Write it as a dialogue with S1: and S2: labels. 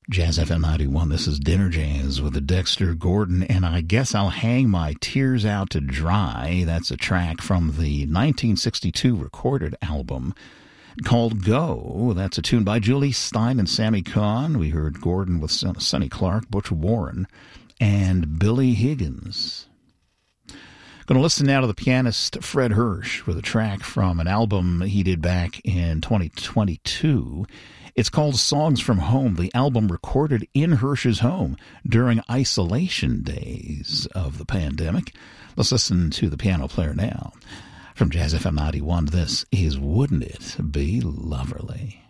S1: Jazz FM 91, this is Dinner Jazz with the Dexter Gordon, and I guess I'll hang my tears out to dry. That's a track from the 1962 recorded album called Go. That's a tune by Julie Stein and Sammy Kahn. We heard Gordon with Sonny Clark, Butch Warren, and Billy Higgins. Going to listen now to the pianist Fred Hirsch with a track from an album he did back in 2022. It's called Songs from Home, the album recorded in Hirsch's home during isolation days of the pandemic. Let's listen to the piano player now. From Jazz FM 91, this is Wouldn't It Be Loverly?